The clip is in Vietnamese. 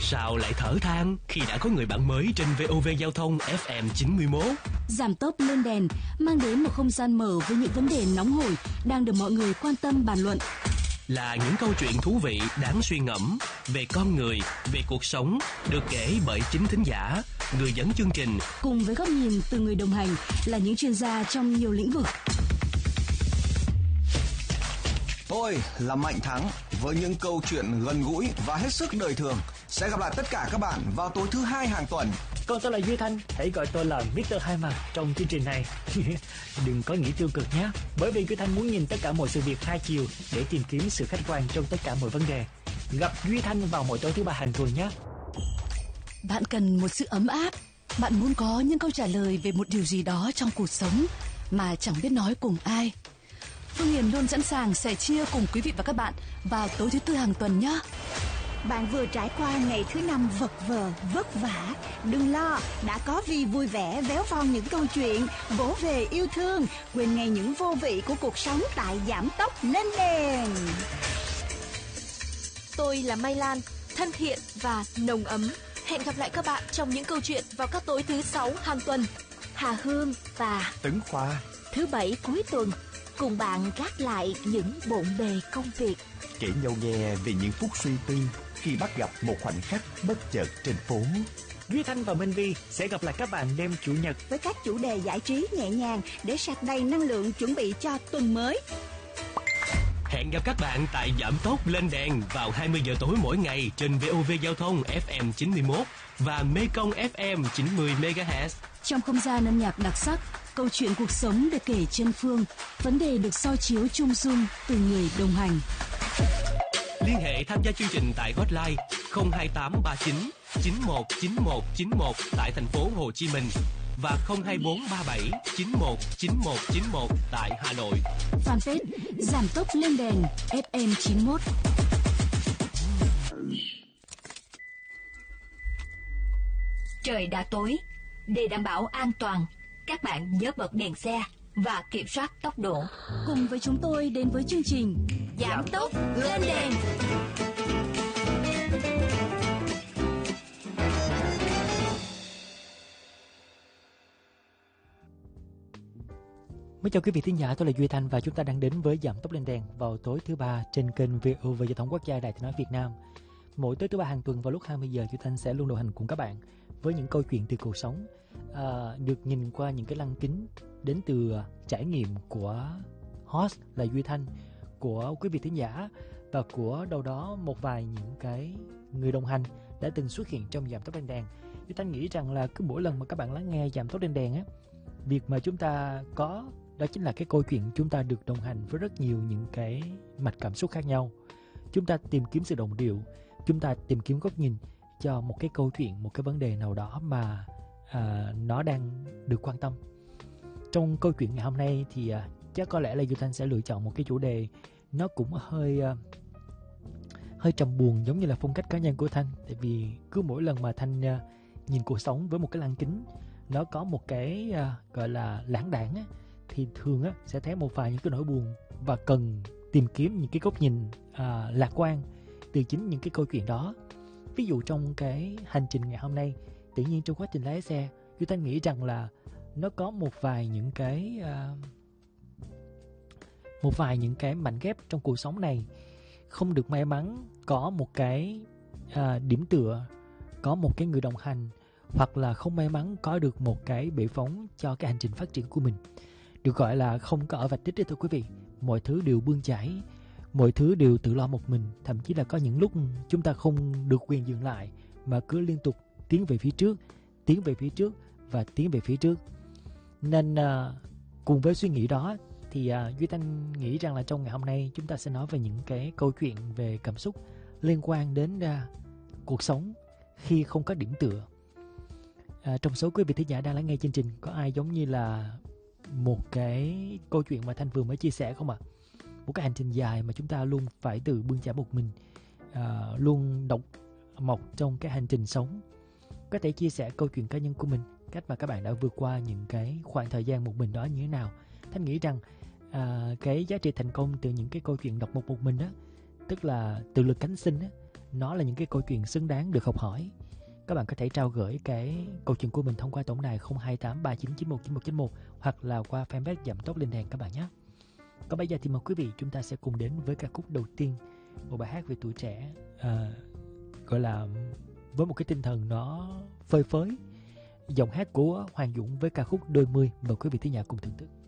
Sao lại thở than khi đã có người bạn mới trên VOV Giao thông FM 91? Giảm tốc lên đèn mang đến một không gian mở với những vấn đề nóng hổi đang được mọi người quan tâm bàn luận. Là những câu chuyện thú vị đáng suy ngẫm về con người, về cuộc sống, được kể bởi chính thính giả, người dẫn chương trình, cùng với góc nhìn từ người đồng hành là những chuyên gia trong nhiều lĩnh vực. Tôi là Mạnh Thắng với những câu chuyện gần gũi và hết sức đời thường. Sẽ gặp lại tất cả các bạn vào tối thứ Hai hàng tuần. Còn tôi là Duy Thanh, hãy gọi tôi là Mr. Hai Mặt trong chương trình này. Đừng có nghĩ tiêu cực nhé, bởi vì Duy Thanh muốn nhìn tất cả mọi sự việc hai chiều để tìm kiếm sự khách quan trong tất cả mọi vấn đề. Gặp Duy Thanh vào mỗi tối thứ Ba hàng tuần nhé. Bạn cần một sự ấm áp, bạn muốn có những câu trả lời về một điều gì đó trong cuộc sống mà chẳng biết nói cùng ai. Phương Hiền luôn sẵn sàng sẻ chia cùng quý vị và các bạn vào tối thứ Tư hàng tuần nhé. Bạn vừa trải qua ngày thứ Năm vật vờ, vất vả. Đừng lo, đã có Vi vui vẻ véo von những câu chuyện, vỗ về yêu thương, quên ngay những vô vị của cuộc sống tại Giảm tốc lên đèn. Tôi là Mai Lan, thân thiện và nồng ấm. Hẹn gặp lại các bạn trong những câu chuyện vào các tối thứ Sáu hàng tuần. Hà Hương và Tấn Khoa thứ Bảy cuối tuần cùng bạn gác lại những bộn bề công việc, kể nhau nghe về những phút suy tư khi bắt gặp một khoảnh khắc bất chợt trên phố. Duy Thanh và Minh Vi sẽ gặp lại các bạn đêm Chủ nhật với các chủ đề giải trí nhẹ nhàng để sạc đầy năng lượng chuẩn bị cho tuần mới. Hẹn gặp các bạn tại Giảm tốc lên đèn vào 20 giờ tối mỗi ngày trên VOV Giao thông FM 91 và Mekong FM 90 MHz. Trong không gian âm nhạc đặc sắc, câu chuyện cuộc sống được kể trên phương, vấn đề được soi chiếu chung dung từ người đồng hành. Liên hệ tham gia chương trình tại hotline 02839 919191 tại thành phố Hồ Chí Minh và 02437 919191 tại Hà Nội. Fanpage Giảm tốc lên đèn FM 91. Trời đã tối, để đảm bảo an toàn, các bạn nhớ bật đèn xe và kiểm soát tốc độ. Cùng với chúng tôi đến với chương trình Giảm tốc lên đèn. Mới chào quý vị thính giả, tôi là Duy Thanh và chúng ta đang đến với Giảm tốc lên đèn vào tối thứ Ba trên kênh VOV Giao thông Quốc gia Đài Tiếng nói Việt Nam. Mỗi tối thứ Ba hàng tuần vào lúc 20 giờ, Duy Thanh sẽ luôn đồng hành cùng các bạn với những câu chuyện từ cuộc sống, được nhìn qua những cái lăng kính đến từ trải nghiệm của host là Duy Thanh, của quý vị thính giả và của đâu đó một vài những cái người đồng hành đã từng xuất hiện trong Giảm tốc lên đèn. Duy Thanh nghĩ rằng là cứ mỗi lần mà các bạn lắng nghe Giảm tốc lên đèn á, việc mà chúng ta có đó chính là cái câu chuyện chúng ta được đồng hành với rất nhiều những cái mạch cảm xúc khác nhau. Chúng ta tìm kiếm sự đồng điệu, chúng ta tìm kiếm góc nhìn cho một cái câu chuyện, một cái vấn đề nào đó mà nó đang được quan tâm. Trong câu chuyện ngày hôm nay thì chắc có lẽ là Duy Thanh sẽ lựa chọn một cái chủ đề nó cũng hơi trầm buồn, giống như là phong cách cá nhân của Thanh. Tại vì cứ mỗi lần mà Thanh nhìn cuộc sống với một cái lăng kính, nó có một cái gọi là lãng đãng á, thì thường á sẽ thấy một vài những cái nỗi buồn và cần tìm kiếm những cái góc nhìn lạc quan từ chính những cái câu chuyện đó. Ví dụ trong cái hành trình ngày hôm nay, tự nhiên trong quá trình lái xe, chúng ta nghĩ rằng là nó có một vài những cái mảnh ghép trong cuộc sống này không được may mắn có một cái điểm tựa, có một cái người đồng hành, hoặc là không may mắn có được một cái bệ phóng cho cái hành trình phát triển của mình. Được gọi là không có ở vạch đích đấy thưa quý vị. Mọi thứ đều bươn chải, mọi thứ đều tự lo một mình. Thậm chí là có những lúc chúng ta không được quyền dừng lại mà cứ liên tục tiến về phía trước, tiến về phía trước và tiến về phía trước. Nên cùng với suy nghĩ đó thì Duy Thanh nghĩ rằng là trong ngày hôm nay chúng ta sẽ nói về những cái câu chuyện về cảm xúc liên quan đến cuộc sống khi không có điểm tựa. Trong số quý vị thính giả đang lắng nghe chương trình, có ai giống như là một cái câu chuyện mà Thanh vừa mới chia sẻ không ạ? Một cái hành trình dài mà chúng ta luôn phải tự bươn chải một mình, luôn độc mộc trong cái hành trình sống. Có thể chia sẻ câu chuyện cá nhân của mình, cách mà các bạn đã vượt qua những cái khoảng thời gian một mình đó như thế nào. Thanh nghĩ rằng cái giá trị thành công từ những cái câu chuyện độc một mình đó, tức là tự lực cánh sinh đó, nó là những cái câu chuyện xứng đáng được học hỏi. Các bạn có thể trao gửi cái câu chuyện của mình thông qua tổng đài 02839919191 hoặc là qua fanpage Giảm Tốc Lên Đèn các bạn nhé. Còn bây giờ thì mời quý vị chúng ta sẽ cùng đến với ca khúc đầu tiên, một bài hát về tuổi trẻ, gọi là với một cái tinh thần nó phơi phới. Giọng hát của Hoàng Dũng với ca khúc Đôi Mươi, mời quý vị thính giả cùng thưởng thức.